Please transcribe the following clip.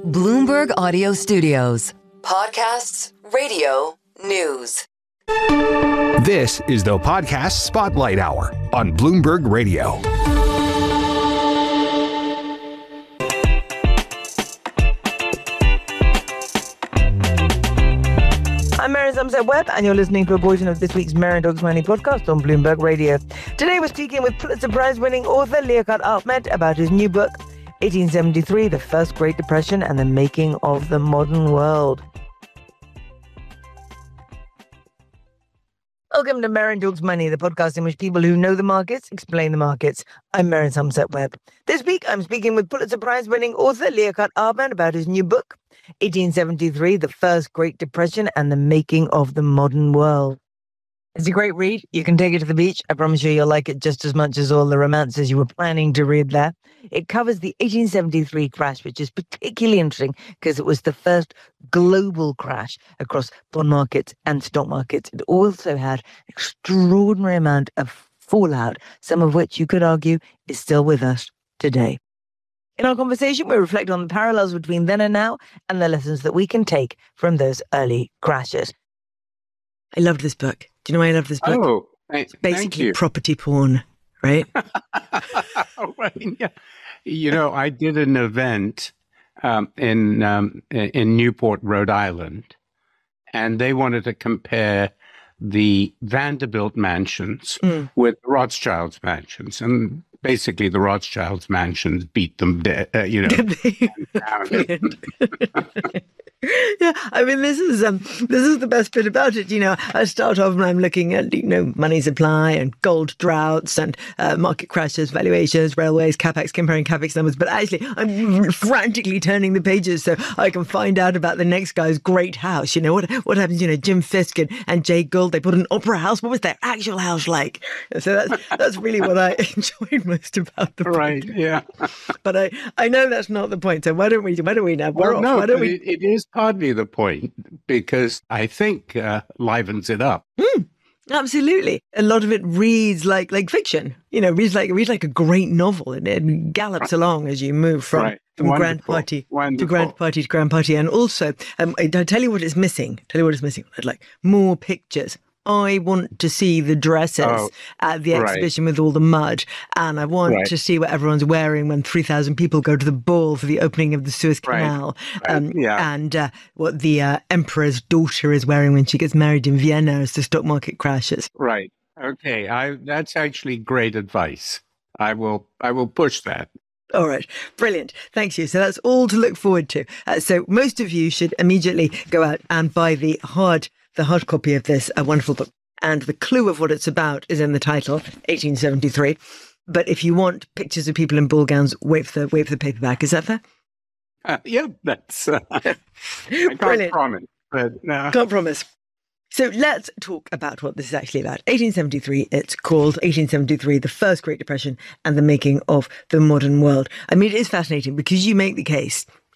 Bloomberg Audio Studios. Podcasts, radio, news. This is the Podcast Spotlight Hour on Bloomberg Radio. I'm Mary Somerset-Webb, and you're listening to a portion of this week's Mary Dogs Money podcast on Bloomberg Radio. Today we're speaking with Pulitzer Prize-winning author Liaquat Ahmed about his new book, 1873, The First Great Depression and the Making of the Modern World. Welcome to Mary Dogs Money, the podcast in which people who know the markets explain the markets. I'm Mary Somerset-Webb. This week I'm speaking with Pulitzer Prize-winning author Liaquat Ahmed about his new book, 1873, The First Great Depression and the Making of the Modern World. It's a great read. You can take it to the beach. I promise you, you'll like it just as much as all the romances you were planning to read there. It covers the 1873 crash, which is particularly interesting because it was the first global crash across bond markets and stock markets. It also had an extraordinary amount of fallout, some of which you could argue is still with us today. In our conversation, we reflect on the parallels between then and now and the lessons that we can take from those early crashes. I loved this book. Do you know why I love this book? Oh, it's thank basically you. property porn, right? Right, yeah. You know, I did an event in Newport, Rhode Island, and they wanted to compare the Vanderbilt mansions with Rothschild's mansions, and basically the Rothschild's mansions beat them dead. Yeah, I mean, this is the best bit about it. You know, I start off and I'm looking at, money supply and gold droughts and market crashes, valuations, railways, capex, comparing capex numbers. But actually, I'm frantically turning the pages so I can find out about the next guy's great house. You know, what happens? Jim Fisk and Jay Gould, they put an opera house. What was their actual house like? So that's really what I enjoyed most about the book. Right, yeah. But I know that's not the point. So why don't we now? It is partly the point because I think livens it up. Absolutely. A lot of it reads like fiction. Reads like a great novel, and it gallops along as you move from grand party to grand party to grand party. And also, I tell you what it's missing. I'd like more pictures. I want to see the dresses at the exhibition with all the mud, and I want to see what everyone's wearing when 3,000 people go to the ball for the opening of the Suez Canal, and what the emperor's daughter is wearing when she gets married in Vienna as the stock market crashes. Right. Okay. That's actually great advice. I will push that. All right. Brilliant. Thank you. So that's all to look forward to. So most of you should immediately go out and buy the hard copy of this wonderful book. And the clue of what it's about is in the title, 1873. But if you want pictures of people in ball gowns, wait for the paperback. Is that fair? Yeah, that's... I can't promise. But, Can't promise. So let's talk about what this is actually about. 1873, it's called 1873, The First Great Depression and the Making of the Modern World. I mean, it is fascinating because you make the case